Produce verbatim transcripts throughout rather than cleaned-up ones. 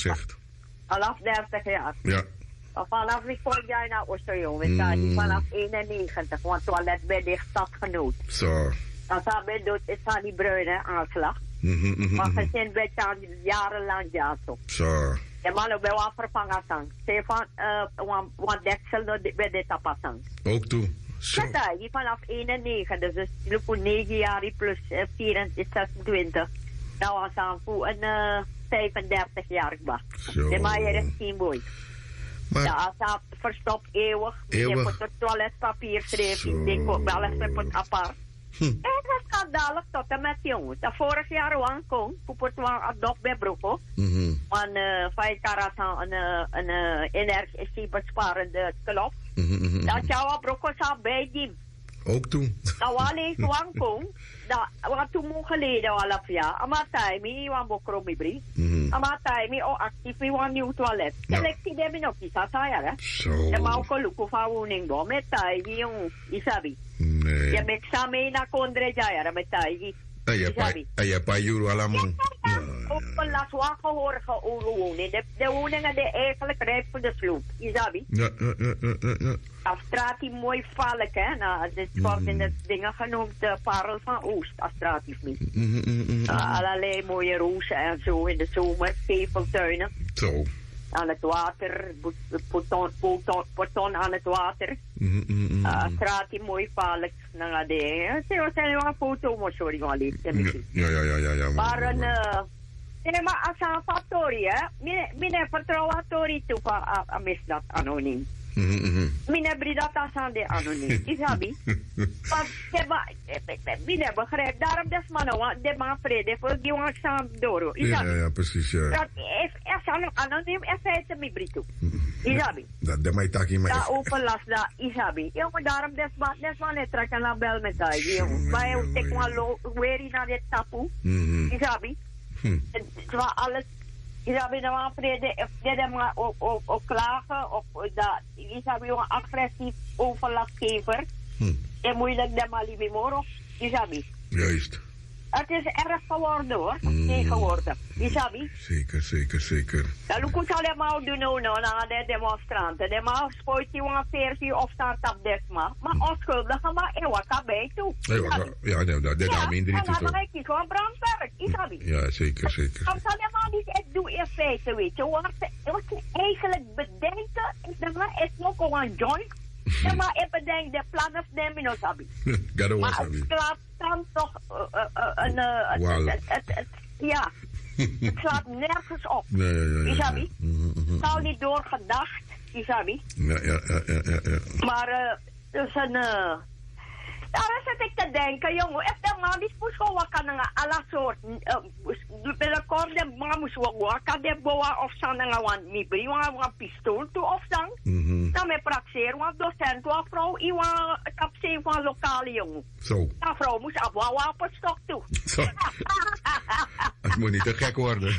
gezegd. Vanaf dertig jaar. Ja. Vanaf wie kom jij naar Oosterjong? We staan mm. vanaf eenennegentig, want toilet ben dicht stadgenoot. Zo. Dan zijn we dood, is van die bruine aanslag. Mm-hmm, mm-hmm. Maar gezin werd dan jarenlang ja zo. Zo. Ja, maar ook bij wat vervangen sang. Stefan, want deksel bij dit tapasang. Ook toe. Zo. Ja, die vanaf eenennegentig, dus loop negen jaar plus uh, zesentwintig. Dat was aan voor een uh, vijfendertig jaar bak. De maaien is geen boy. Maar... Ja, dat verstopt eeuwig. Eeuwig. Je moet het toiletpapier schrijven. Ik denk ook wel eens op het apart. Hm. En het is schandalig tot en met jongens. Dat vorig jaar wang kon, op het wang adopt bij Broeko. Mm-hmm. Want vijf karat een, een, een energiebesparende klop. Mm-hmm. Dat jouw Broeko zou bij die. Ook toe. Dat was alleen wang kon. Dat was toen moe geleden al af jaar. Maar tijd was ook brie. Maar tijd oh actief was een nieuw toilet. Selectie heb je nog niet dat hè? Zo. En maar ook een look van woning door met tijd jong. Isabi. Nee. Je bent samen naar Kondre Jaya met tijd. En je pa, en je pa euro allemaal. Ook een last wagen horen wonen. De, de woningen die eigenlijk rijp voor de sloep. Isabi. Ja, ja, ja, ja, ja. Astrati mooi valk, hè. Nou, dit wordt mm. in de dingen genoemd de parel van Oost. Astrati niet. Mm, mm, mm, mm. Uh, allerlei mooie rozen en zo in de zomer. Geveltuinen. Zo. Aan het water. Poton, poton, poton aan het water. Mm, mm, mm. Uh, Astrati mooi valk. Nou, de. Ze zijn wel een foto, maar sorry, maar lief. Ja, ja, ja, ja, ja. Maar een. Uh, nee, maar als een factorie, hè. Mine vertrouwen factorie toe van misdaad anoniem. Mine brida tasan de anoniem. Isabi. Want mine begrijp. Daarom des mannen, de man vrede voor die want saam door. Ja, ja, precies, ja. Dat is er anoniem en feite mi brito. Isabi. Dat de mij taki maar. Dat overlast dat Isabi. Jongen, daarom des man, des man het trekken naar bel met hij. Jongen, wij ook tek maar lo, weer naar dit tapu. Isabi. Terwijl alles. Isabi dan maar vrede, vrede maar ook klagen of dat. Isabi jongen agressief overlastgever. En moeilijk de malibi moro. Isabi. Juist. Het is erg geworden hoor. Nee geworden. Isabi. Zeker, zeker, zeker. Dan loop ik allemaal doen nou naar de demonstranten. De man spoort die een versie of start-up desma. Maar onschuldigen maar eeuwig bij toe. Ja, nee, dat is daar minder iets. Ja, dan ik gewoon brandwerk. Isabi. Ja, zeker, zeker. Dan kan je maar niet echt doen in feite, weet je. Wat je eigenlijk bedenken, is nog gewoon joint. Ja, maar ik bedenk de plannen nemen nog Sabi. Maar het slaat dan toch een... Ja, het slaat nergens op. Isabi. Zou niet doorgedacht, Isabi. Ja, ja, ja, ja, ja. Maar uh, dus een... Uh, daar zit ik te denken, jongen. Echt man, die moest gewoon wakker alle soorten. Binnenkort de man moest wel wakker de boa of zo naar een mibri, een pistool toe of zo. Dan met praxeer, want docent was vrouw, iemand kapseen van lokale jongen. Zo. Dat vrouw moest af wel wapenstok toe. Zo. Het moet niet te gek worden.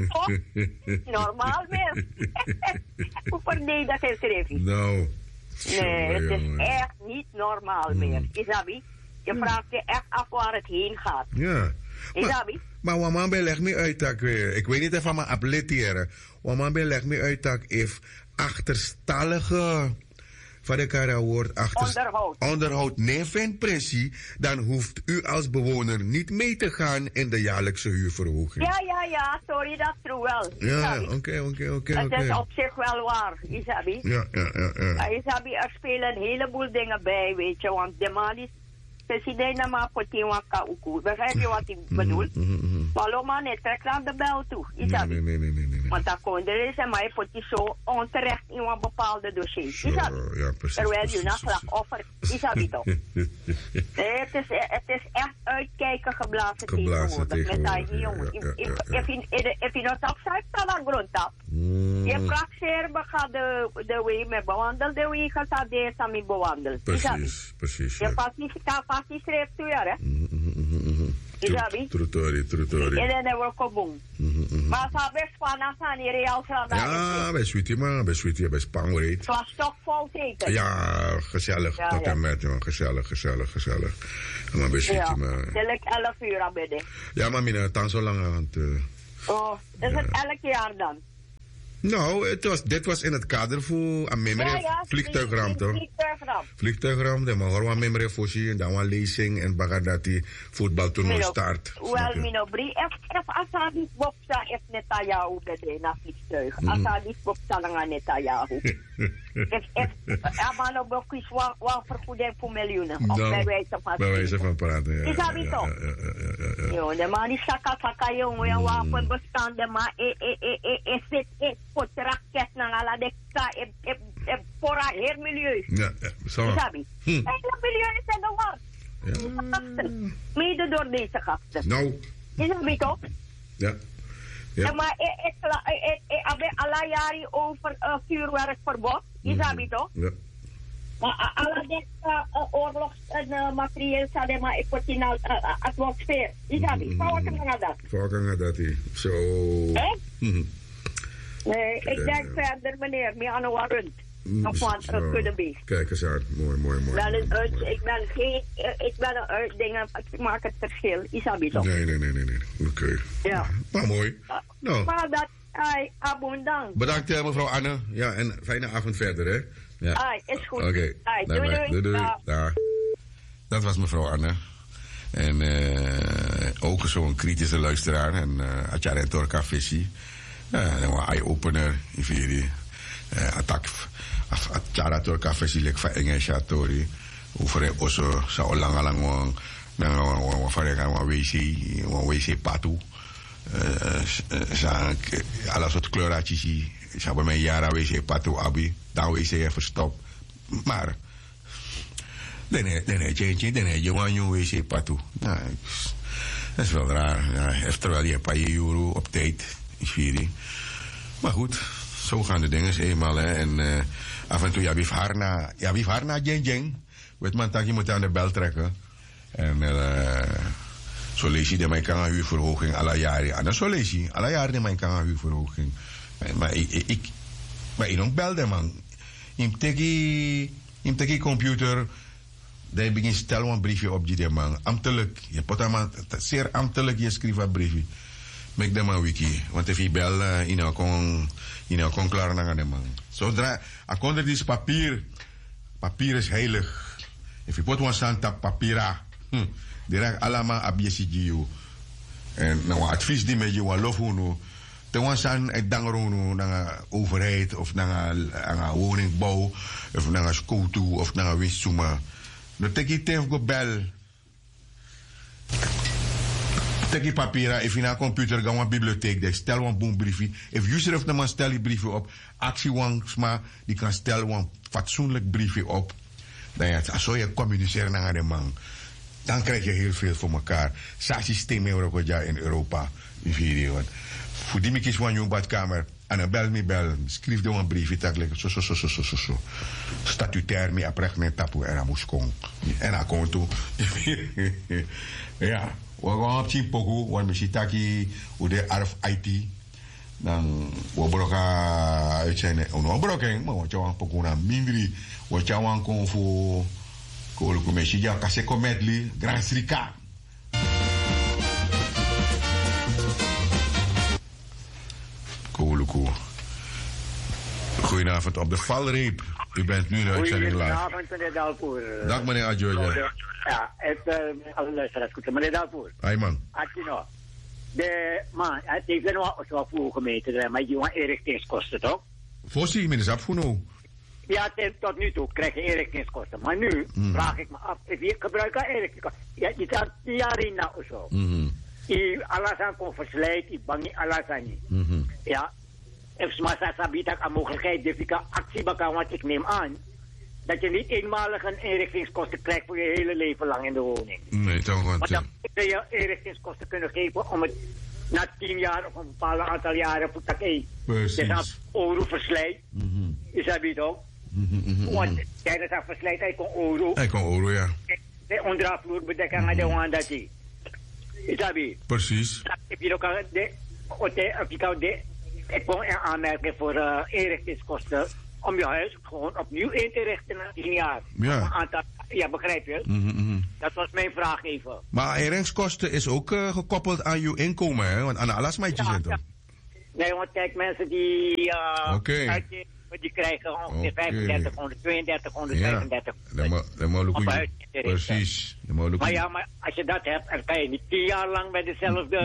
Normaal meer. Hoe verdedig is er even? Nou. Nee, het is echt niet normaal meer. Isabi, je vraagt je echt af waar het heen gaat. Ja. Isabi? Maar wat man leg me uit dat weer. Ik weet niet of mijn appleteren. Wat man leg me uit dat if achterstallige van de kara woord onderhoud. onderhoud nee vindt pressie, dan hoeft u als bewoner niet mee te gaan in de jaarlijkse huurverhoging. Ja, ja, ja, sorry, dat is true wel. Ja, oké, oké, oké. Het is op zich wel waar, Isabi. Ja, ja, ja, ja. Isabi, er spelen een heleboel dingen bij, weet je, want de man is president maar voor die waka uku. Begrijp je wat ik bedoel? Maar man, het trekt aan de bel toe, Isabi. Nee, nee, nee, nee, nee. Want dat kon er is en maar je moet die zo onterecht in een bepaalde dossier. Isabi. Ja, precies. Terwijl je naar slachtoffer, Isabi toch? Nee, het is, het is echt uitkijken geblazen tegenwoordig. Met die jongen. If je nog op zijt, dan aan grond op. Je praxeer, we gaan de weg met bewandelen, de weg gaat deze samen bewandelen. Precies, precies. Je past niet, kan past niet schrijft toe, ja, hè? Isabi? Trutori, trutori. En dan hebben we koboom. Maar ze hebben Spaans aan die real van ja, bij Sweetie, man. Bij Sweetie, bij Spangreed. Het was toch vol zeker? Ja, gezellig. Ja, tot ja. en met, man. Gezellig, gezellig, gezellig. Maar bij Sweetie, ja. man. Telk elf uur aan bedden. Ja, maar mina, dan zo lang aan het... Uh, oh, is ja. het elk jaar dan? Nou, het was, dit was in het kader voor een memory Ja, ja, vliegtuigramp, toch? Vliegtuigramp. Vliegtuigramp, dan mag er een memory voorzien, dan een lezing en bagadati voetbaltoernooi start. Wel, mino bri, ef ef asadi bopsa ef Netanyahu bede na vliegtuig. Asadi bopsa nga Netanyahu. Ef ef amano bokis wa wa vergoeding voor miljoenen. Of bij wijze van bij wijze van praten, ja. Is dat niet zo? Jo, de man die saka saka jongen, ja, wapenbestanden, maar e e e e e zit e pot raket na ala de ka e e e pora her milieu. Ja, zo. Is dat niet? En dat milieu is in de war. Ja. Mede door deze gasten. Nou. Is dat niet toch? Ja. Ja. Maar ik heb alle jaren over uh, vuurwerkverbod. Is dat niet toch? Ja. Maar alle dit uh, oorlogsmateriaal uh, zijn maar ik word in de uh, atmosfeer. Is dat niet? Waar kan je dat? Waar kan je dat? Zo. Hè? Nee, ik denk uh, verder meneer, meer aan de rund. Of wat er kunnen be. Kijk eens uit, mooi, mooi, mooi. Wel een mooi, uit, mooi. ik ben geen, ik ben een uitdingen, ik maak het verschil. Is dat niet toch? Nee, nee, nee, nee, nee. Oké. Okay. Ja. Maar mooi. Uh, nou. Maar dat, ai, abondant. Bedankt uh, mevrouw Anne. Ja, en fijne avond verder, hè. Ja. Ai, is goed. Oké. Okay. Doei, doei. doei, doei. Dag. Dat was mevrouw Anne. En uh, ook zo'n kritische luisteraar. En uh, Atjara en Torka Visie. Ja, dan was eye-opener in Viri. Uh, attack. Atjara Torka Visie lek van Engels Tori. Over een osso. Zou lang lang wang. Dan wang van een W C. Een W C patu. Zijn alle soort kleuraatjes. Ik heb bij mij jaren W C patu abi. Dan W C even stop. Maar. Dan heb je dan heb je een W C patu. Nou, dat is wel raar. Ja, heeft terwijl je een paar euro op tijd. Is vier. Maar goed, zo gaan de dingen eenmaal. Hè. En uh, af en toe, ja, wie haar na, ja, wie haar na jeng jeng. Weet man, dat je moet aan de bel trekken. En uh, zo lees je dat mijn kan huurverhoging alle jaren. En dan zo lees je alle jaren dat mijn kan huurverhoging. Maar, maar ik, ik, maar ik don't belde man. Je hebt een computer. Dan begin stellen een briefje op die man. Ambtelijk. Je pot aan zeer ambtelijk je schrijft een briefje. Make them een wiki. Want als je bel, uh, je kon, je kon klaar naar de man. Zodra, ik kon er dus papier. Papier is heilig. Als je pot een stand op papier. Hm. Direct allemaal op je C G U. En nou, advies die met je wat lof hoe te was aan het dangeroen naar de overheid of naar een woningbouw of naar een school toe of naar een wisselma. Dan tik je tegen de bel. Tik je papieren, if je naar computer gaan een bibliotheek, dan stel een boombriefje. If je zelf dan maar stel je briefje op, actie maar die kan stellen een fatsoenlijk briefje op. Dan ja, als je communiceren naar de man. Dan krijg je heel veel voor elkaar. Zo'n systeem hebben we in Europa. In video. Voor die mikjes van je badkamer. En dan bel me bel. Schrijf dan een briefje. Zo, zo, zo, zo, zo, zo. Statutair me aprek met tapu. En dan moest komen. En dan komt toe. Ja. We gaan op zien pogo. Want we zitten hier op de R F I T. Dan we brokken uitzenden. We brokken. Maar we gaan pogo naar mindri. We gaan komen voor... Kolo commissie, ja, kase comedli, Grand Srika. Kolo. Goedenavond op de valreep. U bent nu in de uitzending live. Goedenavond, meneer Dalpoer. Dag, meneer Adjoja. Ja, het, uh, alle luisteraars goed. Meneer Dalpoer. Hoi, man. Atino. De, man, het heeft nog zo voor gemeente, maar je want inrichtingskosten, toch? Voorzien, meneer Zapfuno. Ja, tot nu toe krijg je inrichtingskosten. Maar nu mm. vraag ik me af, ik gebruik al inrichtingskosten. Ja, je kan tien jaar in nou of zo. Mm-hmm. Je alles aan kon verslijten, je bang niet alles aan niet. Mm-hmm. Ja. Als je maar sabiet aan mogelijkheid, dat ik actie kan, want ik neem aan dat je niet eenmalig een inrichtingskosten krijgt voor je hele leven lang in de woning. Nee, toch want... Maar dan moet je inrichtingskosten kunnen geven om het na tien jaar of een bepaald aantal jaren voor dat één. Precies. Dus als euro verslijt, mm-hmm. is dat niet ook? Mm-hmm. Want tijdens dat verslijt hij kon euro. Hij kon euro, ja. De ondervloer bedekken aan de wand dat hij. Is dat niet? Precies. Heb je ook al de... Heb je al de... Ik kon een aanmerking voor uh, inrichtingskosten om je huis gewoon opnieuw in te richten na tien jaar. Ja. Aantal, ja, begrijp je? Mm-hmm. Dat was mijn vraag even. Maar inrichtingskosten is ook uh, gekoppeld aan je inkomen, hè? Want aan alles maatjes ja, zitten. ja. Nee, want kijk, mensen die uh, okay. uitkering, die krijgen ongeveer okay. vijfendertighonderd, tweeëndertighonderd, ja. vijfendertighonderd. Precies. Maar ja, maar als je dat hebt, dan kan je niet tien jaar lang bij dezelfde